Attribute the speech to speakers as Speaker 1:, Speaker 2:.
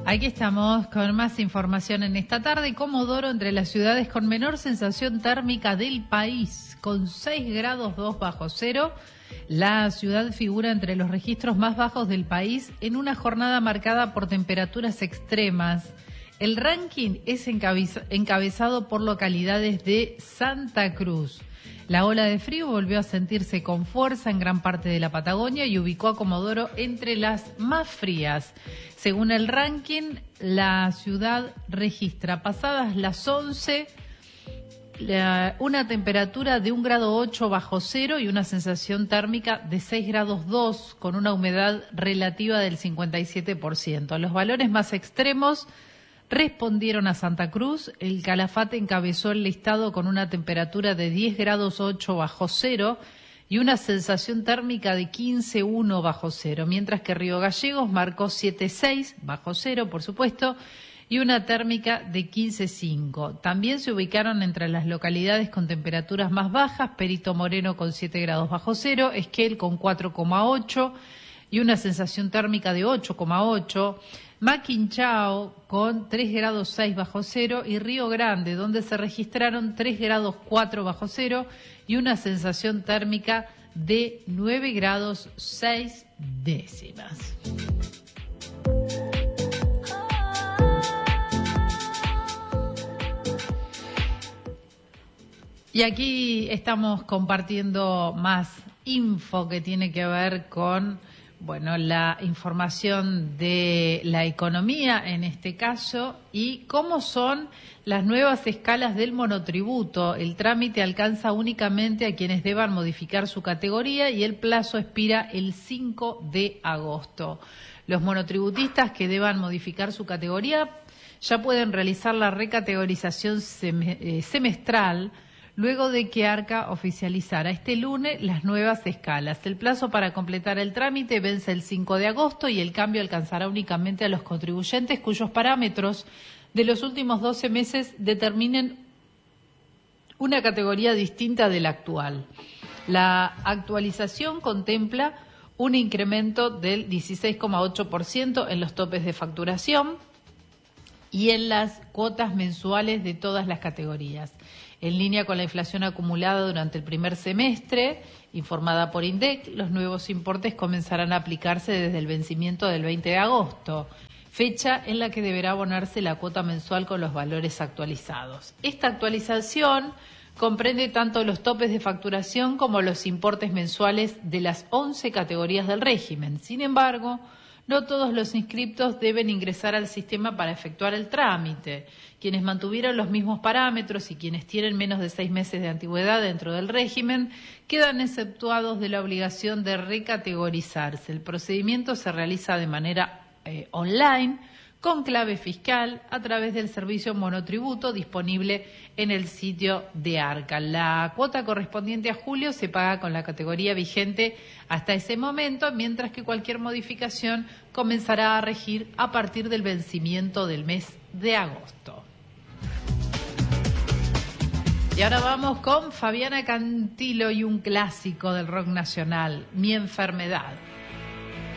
Speaker 1: Aquí estamos con más información en esta tarde. Comodoro, entre las ciudades con menor sensación térmica del país, con 6 grados 2 bajo cero. La ciudad figura entre los registros más bajos del país en una jornada marcada por temperaturas extremas. El ranking es encabezado por localidades de Santa Cruz. La ola de frío volvió a sentirse con fuerza en gran parte de la Patagonia y ubicó a Comodoro entre las más frías. Según el ranking, la ciudad registra pasadas las 11 una temperatura de 1 grado 8 bajo cero y una sensación térmica de 6 grados 2 con una humedad relativa del 57%. Los valores más extremos respondieron a Santa Cruz. El Calafate encabezó el listado con una temperatura de 10 grados 8 bajo cero y una sensación térmica de 15,1 bajo cero, mientras que Río Gallegos marcó 7,6 bajo cero, por supuesto, y una térmica de 15,5. También se ubicaron entre las localidades con temperaturas más bajas, Perito Moreno con 7 grados bajo cero, Esquel con 4,8 y una sensación térmica de 8,8, Maquinchao con 3 grados 6 bajo cero y Río Grande, donde se registraron 3 grados 4 bajo cero y una sensación térmica de 9 grados 6 décimas. Y aquí estamos compartiendo más info que tiene que ver con, la información de la economía en este caso y cómo son las nuevas escalas del monotributo. El trámite alcanza únicamente a quienes deban modificar su categoría y el plazo expira el 5 de agosto. Los monotributistas que deban modificar su categoría ya pueden realizar la recategorización semestral luego de que ARCA oficializara este lunes las nuevas escalas. El plazo para completar el trámite vence el 5 de agosto y el cambio alcanzará únicamente a los contribuyentes cuyos parámetros de los últimos 12 meses determinen una categoría distinta de la actual. La actualización contempla un incremento del 16,8% en los topes de facturación y en las cuotas mensuales de todas las categorías. En línea con la inflación acumulada durante el primer semestre, informada por INDEC, los nuevos importes comenzarán a aplicarse desde el vencimiento del 20 de agosto, fecha en la que deberá abonarse la cuota mensual con los valores actualizados. Esta actualización comprende tanto los topes de facturación como los importes mensuales de las 11 categorías del régimen. Sin embargo, no todos los inscriptos deben ingresar al sistema para efectuar el trámite. Quienes mantuvieron los mismos parámetros y quienes tienen menos de 6 meses de antigüedad dentro del régimen quedan exceptuados de la obligación de recategorizarse. El procedimiento se realiza de manera online, con clave fiscal, a través del servicio monotributo disponible en el sitio de ARCA. La cuota correspondiente a julio se paga con la categoría vigente hasta ese momento, mientras que cualquier modificación comenzará a regir a partir del vencimiento del mes de agosto. Y ahora vamos con Fabiana Cantilo y un clásico del rock nacional, Mi enfermedad.